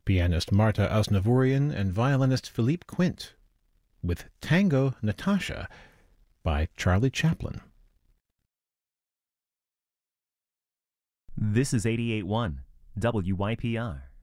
pianist Marta Asnavourian and violinist Philippe Quint, with Tango Natasha by Charlie Chaplin. This is 88.1 WYPR.